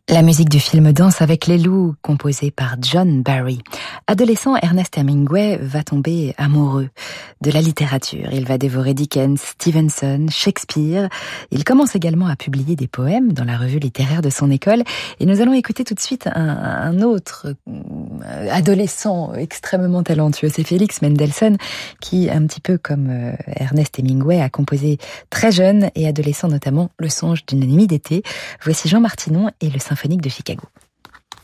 La musique du film Danse avec les loups, composée par John Barry. Adolescent, Ernest Hemingway va tomber amoureux de la littérature. Il va dévorer Dickens, Stevenson, Shakespeare. Il commence également à publier des poèmes dans la revue littéraire de son école. Et nous allons écouter tout de suite un autre adolescent extrêmement talentueux. C'est Félix Mendelssohn qui, un petit peu comme Ernest Hemingway, a composé très jeune et adolescent notamment Le songe d'une nuit d'été. Voici Jean Martinon et le Symphonique de Chicago.